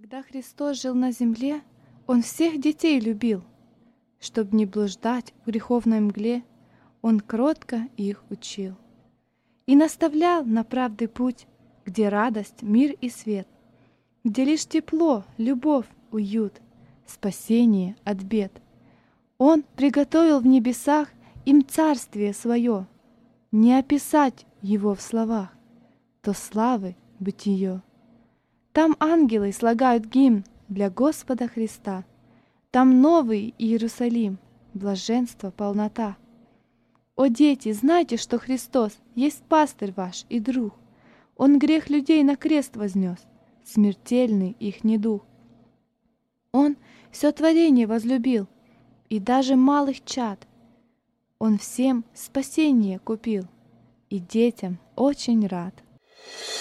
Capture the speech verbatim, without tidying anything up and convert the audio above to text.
Когда Христос жил на земле, Он всех детей любил. Чтоб не блуждать в греховной мгле, Он кротко их учил. И наставлял на правды путь, где радость, мир и свет, где лишь тепло, любовь, уют, спасение от бед. Он приготовил в небесах им царствие свое, не описать его в словах, то славы бытие. Там ангелы слагают гимн для Господа Христа, там новый Иерусалим, блаженство, полнота. О, дети, знайте, что Христос есть пастырь ваш и друг. Он грех людей на крест вознес, смертельный их недуг. Он все творение возлюбил, и даже малых чад. Он всем спасение купил, и детям очень рад.